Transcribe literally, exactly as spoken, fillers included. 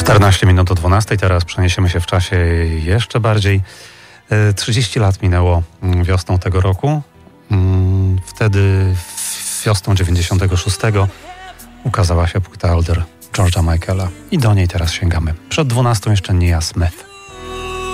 czternaście minut do dwunastej, teraz przeniesiemy się w czasie jeszcze bardziej. trzydzieści lat minęło wiosną tego roku. Wtedy wiosną dziewięćdziesiątego szóstego ukazała się płyta Older George'a Michaela i do niej teraz sięgamy. Przed dwunastą jeszcze Nia Smith.